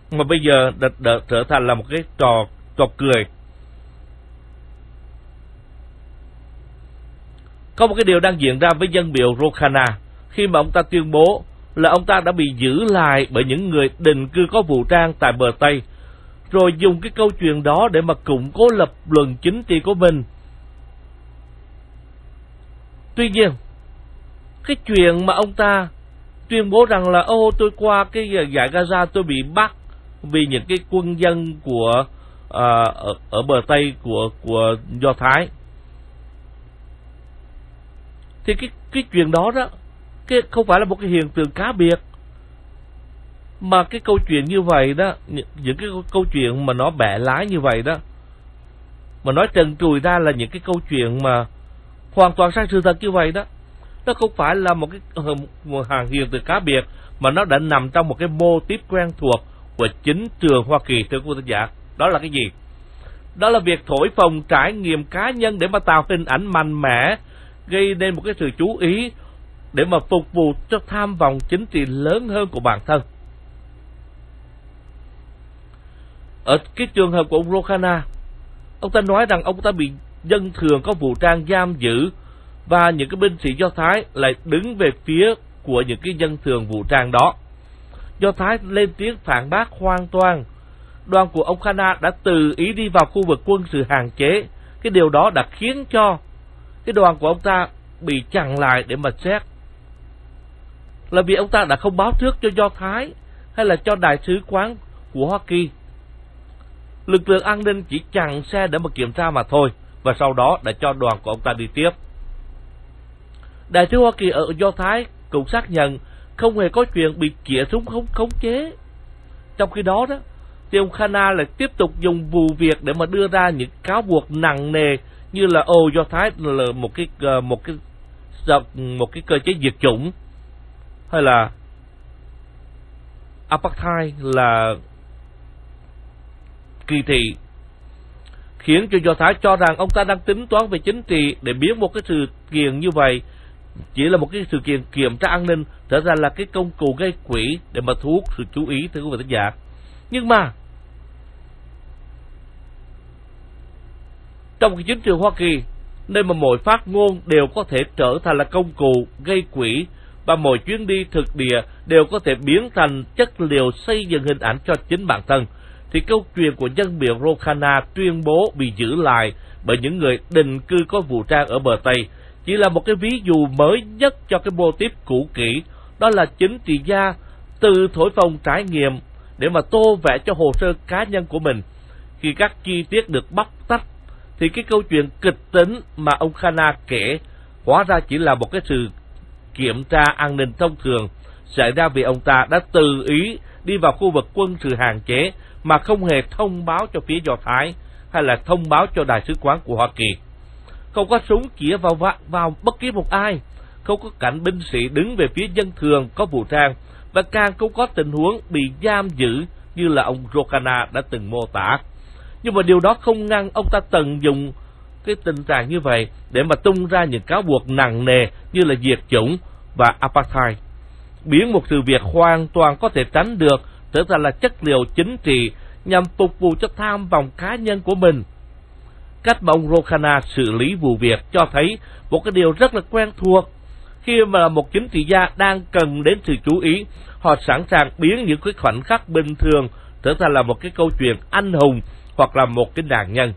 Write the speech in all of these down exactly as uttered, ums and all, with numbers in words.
mà bây giờ đã, đã trở thành là một cái trò trò cười. Có một cái điều đang diễn ra với dân biểu Ro Khanna khi mà ông ta tuyên bố là ông ta đã bị giữ lại bởi những người định cư có vũ trang tại bờ Tây, rồi dùng cái câu chuyện đó để mà củng cố lập luận chính trị của mình. Tuy nhiên, cái chuyện mà ông ta tuyên bố rằng là ô tôi qua cái dải Gaza tôi bị bắt vì những cái quân dân của à, ở, ở bờ Tây của của Do Thái, thì cái cái chuyện đó đó cái không phải là một cái hiện tượng cá biệt, mà cái câu chuyện như vậy đó, những cái câu chuyện mà nó bẻ lái như vậy đó, mà nói trần trụi ra là những cái câu chuyện mà hoàn toàn sai sự thật như vậy đó, nó không phải là một cái một hàng hiện tượng cá biệt, mà nó đã nằm trong một cái mô típ quen thuộc của chính trường Hoa Kỳ. Thưa quý vị giả, đó là cái gì? Đó là việc thổi phồng trải nghiệm cá nhân để mà tạo hình ảnh mạnh mẽ, gây nên một cái sự chú ý để mà phục vụ cho tham vọng chính trị lớn hơn của bản thân. Ở cái trường hợp của ông Ro Khanna, ông ta nói rằng ông ta bị dân thường có vũ trang giam giữ, và những cái binh sĩ Do Thái lại đứng về phía của những cái dân thường vũ trang đó. Do Thái lên tiếng phản bác hoàn toàn. Đoàn của ông Khanna đã tự ý đi vào khu vực quân sự hạn chế. Cái điều đó đã khiến cho cái đoàn của ông ta bị chặn lại để mà xét, là vì ông ta đã không báo trước cho Do Thái hay là cho đại sứ quán của Hoa Kỳ. Lực lượng an ninh chỉ chặn xe để mà kiểm tra mà thôi, và sau đó đã cho đoàn của ông ta đi tiếp. Đại sứ Hoa Kỳ ở Do Thái cũng xác nhận không hề có chuyện bị chĩa súng không khống chế. Trong khi đó đó, thì ông Khanna lại tiếp tục dùng vụ việc để mà đưa ra những cáo buộc nặng nề như là ồ Do Thái là một cái một cái một cái cơ chế diệt chủng, hay là apartheid là kỳ thị, khiến cho Do Thái cho rằng ông ta đang tính toán về chính trị để biến một cái sự kiện như vậy chỉ là một cái sự kiện kiểm tra an ninh trở ra là cái công cụ gây quỹ để mà thu hút sự chú ý. Thưa quý vị thính giả, nhưng mà trong cái chính trường Hoa Kỳ, nơi mà mọi phát ngôn đều có thể trở thành là công cụ gây quỹ, và mọi chuyến đi thực địa đều có thể biến thành chất liệu xây dựng hình ảnh cho chính bản thân, thì câu chuyện của dân biểu Ro Khanna tuyên bố bị giữ lại bởi những người định cư có vũ trang ở bờ Tây chỉ là một cái ví dụ mới nhất cho cái mô típ cũ kỹ, đó là chính trị gia từ thổi phồng trải nghiệm để mà tô vẽ cho hồ sơ cá nhân của mình. Khi các chi tiết được bóc tách, thì cái câu chuyện kịch tính mà ông Khanna kể hóa ra chỉ là một cái sự kiểm tra an ninh thông thường xảy ra vì ông ta đã tự ý đi vào khu vực quân sự hạn chế mà không hề thông báo cho phía Do Thái hay là thông báo cho đại sứ quán của Hoa Kỳ. Không có súng chĩa vào, vào bất kỳ một ai, không có cảnh binh sĩ đứng về phía dân thường có vũ trang, và càng không có tình huống bị giam giữ như là ông Ro Khanna đã từng mô tả. Nhưng mà điều đó không ngăn ông ta tận dụng cái tình trạng như vậy để mà tung ra những cáo buộc nặng nề như là diệt chủng và apartheid, biến một sự việc hoàn toàn có thể tránh được trở thành là chất liệu chính trị nhằm phục vụ cho tham vọng cá nhân của mình. Cách mà ông Ro Khanna xử lý vụ việc cho thấy một cái điều rất là quen thuộc. Khi mà một chính trị gia đang cần đến sự chú ý, họ sẵn sàng biến những cái khoảnh khắc bình thường trở thành là một cái câu chuyện anh hùng hoặc là một cái nạn nhân.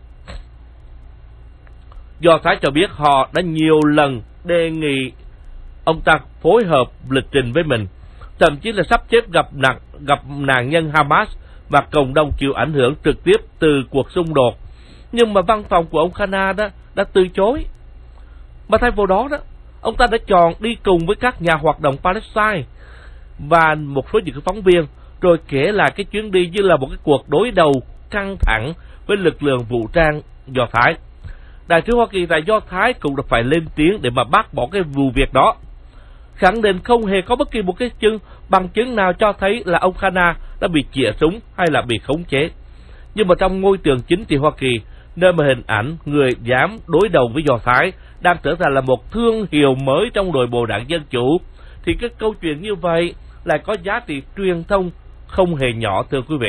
Do Thái cho biết họ đã nhiều lần đề nghị ông ta phối hợp lịch trình với mình, thậm chí là sắp xếp gặp nạn, gặp nạn nhân Hamas và cộng đồng chịu ảnh hưởng trực tiếp từ cuộc xung đột. Nhưng mà văn phòng của ông Khanna đó đã từ chối. Mà thay vào đó đó, ông ta đã chọn đi cùng với các nhà hoạt động Palestine và một số những phóng viên, rồi kể lại cái chuyến đi như là một cái cuộc đối đầu căng thẳng với lực lượng vũ trang Do Thái. Đại sứ Hoa Kỳ tại Do Thái cũng đã phải lên tiếng để mà bác bỏ cái vụ việc đó, khẳng định không hề có bất kỳ một cái chứng bằng chứng nào cho thấy là ông Khanna đã bị chĩa súng hay là bị khống chế. Nhưng mà trong ngôi trường chính trị Hoa Kỳ, nơi mà hình ảnh người dám đối đầu với Do Thái đang trở thành là một thương hiệu mới trong nội bộ đảng Dân Chủ, thì cái câu chuyện như vậy lại có giá trị truyền thông không hề nhỏ, thưa quý vị.